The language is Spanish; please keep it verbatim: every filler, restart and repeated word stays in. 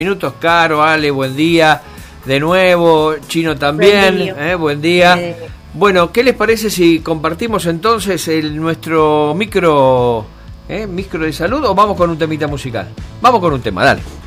Minutos, Caro, Ale, buen día. De nuevo, Chino también, buen día. Eh, buen día. Eh. Bueno, ¿qué les parece si compartimos entonces el nuestro micro, eh, micro de salud o vamos con un temita musical? Vamos con un tema, dale.